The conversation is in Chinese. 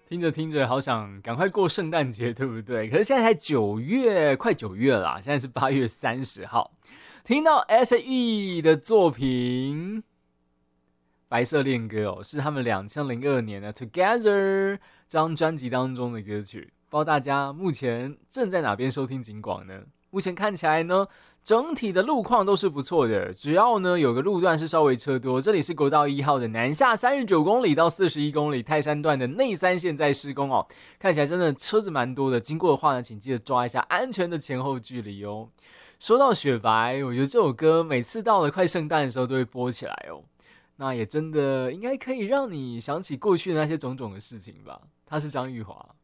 听着听着，好想赶快过圣诞节，对不对？可是现在才9月，快9月啦，现在是8月30号。听到 S.E 的作品《白色恋歌》哦，是他们2002年的《Together》这张专辑当中的歌曲。不知道大家目前正在哪边收听警广呢？目前看起来呢，整体的路况都是不错的，只要呢有个路段是稍微车多，这里是国道1号的南下39公里到41公里，泰山段的内三线在施工哦，看起来真的车子蛮多的，经过的话呢，请记得抓一下安全的前后距离哦。说到雪白，我觉得这首歌每次到了快圣诞的时候都会播起来哦，那也真的应该可以让你想起过去的那些种种的事情吧。他是张玉华。